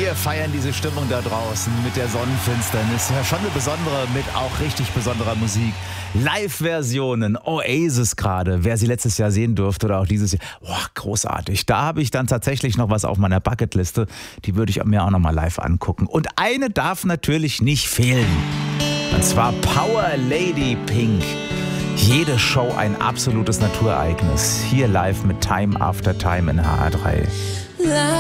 Wir feiern diese Stimmung da draußen mit der Sonnenfinsternis. Ja, schon eine besondere, mit auch richtig besonderer Musik. Live-Versionen, Oasis gerade, wer sie letztes Jahr sehen durfte oder auch dieses Jahr. Boah, großartig. Da habe ich dann tatsächlich noch was auf meiner Bucketliste. Die würde ich mir auch noch mal live angucken. Und eine darf natürlich nicht fehlen. Und zwar Power Lady Pink. Jede Show ein absolutes Naturereignis. Hier live mit Time After Time in HR3.